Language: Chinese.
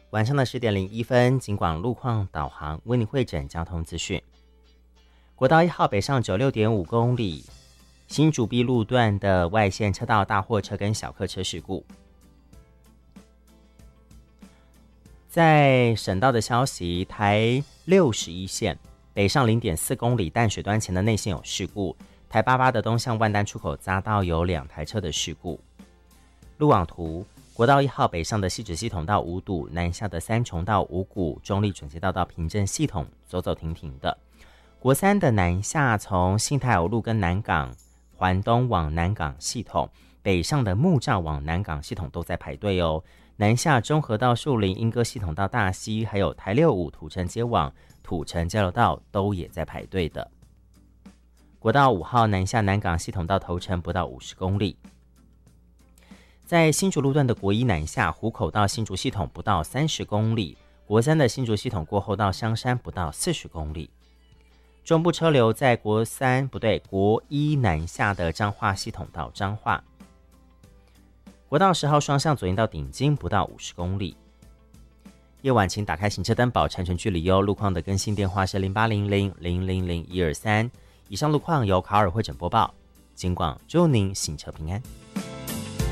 晚上的10点01分，警广路况导航为您汇整交通资讯。国道1号北上96.5公里，新竹碧路段的外线车道大货车跟小客车事故。在省道的消息，台61线北上0.4公里淡水端前的内线有事故，台88的东向万丹出口匝道有2台车的事故。路网图，国道1号北上的汐止系统到五堵，南下的三重到五股，中立转接道到平镇系统走走停停的。国三的南下从新台五路跟南港环东往南港系统，北上的木栅往南港系统都在排队哦。南下中和到树林莺歌系统到大溪，还有台65土城街往土城交流道都也在排队的。国道5号南下南港系统到头城不到50公里。在新竹路段的国一南下湖口到新竹系统不到30公里，国三的新竹系统过后到香山不到40公里。中部车流在国一南下的彰化系统到彰化。国道10号双向左营到顶金不到50公里。夜晚请打开行车灯保持安全距离哦。路况的更新电话是0800000123。以上路况由卡尔汇整播报，警广祝您行车平安。